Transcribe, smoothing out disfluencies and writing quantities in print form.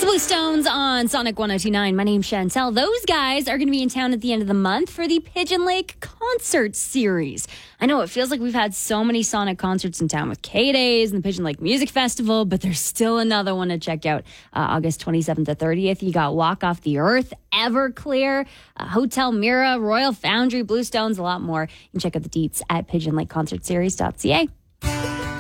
Blue Stones on Sonic 102.9. My name's Chantel. Those guys are going to be in town at the end of the month for the Pigeon Lake Concert Series. I know it feels like we've had so many Sonic concerts in town with K-Days and the Pigeon Lake Music Festival, but there's still another one to check out. August 27th to 30th, you got Walk Off the Earth, Everclear, Hotel Mira, Royal Foundry, Blue Stones, a lot more. You can check out the deets at pigeonlakeconcertseries.ca.